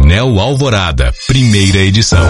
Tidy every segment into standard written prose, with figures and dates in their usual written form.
Painel Alvorada, primeira edição.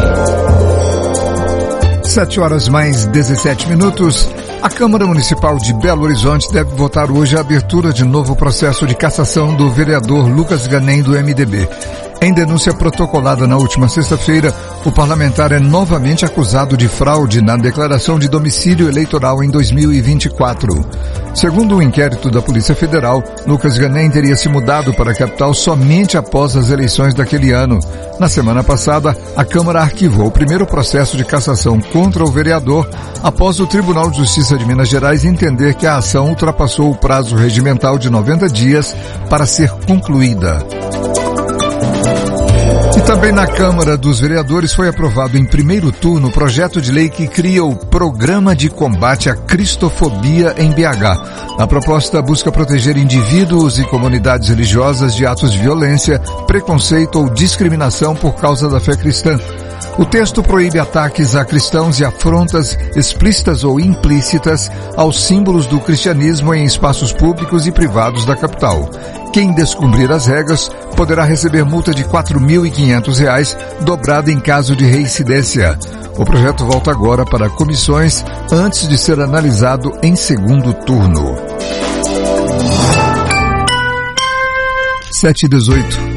7h mais 17. A Câmara Municipal de Belo Horizonte deve votar hoje a abertura de novo processo de cassação do vereador Lucas Ganem, do MDB. Em denúncia protocolada na última sexta-feira, o parlamentar é novamente acusado de fraude na declaração de domicílio eleitoral em 2024. Segundo o inquérito da Polícia Federal, Lucas Ganem teria se mudado para a capital somente após as eleições daquele ano. Na semana passada, a Câmara arquivou o primeiro processo de cassação contra o vereador após o Tribunal de Justiça de Minas Gerais entender que a ação ultrapassou o prazo regimental de 90 dias para ser concluída. E também na Câmara dos Vereadores foi aprovado em primeiro turno o projeto de lei que cria o Programa de Combate à Cristofobia em BH. A proposta busca proteger indivíduos e comunidades religiosas de atos de violência, preconceito ou discriminação por causa da fé cristã. O texto proíbe ataques a cristãos e afrontas explícitas ou implícitas aos símbolos do cristianismo em espaços públicos e privados da capital. Quem descumprir as regras poderá receber multa de R$ 4.500, dobrada em caso de reincidência. O projeto volta agora para comissões antes de ser analisado em segundo turno. 7h18.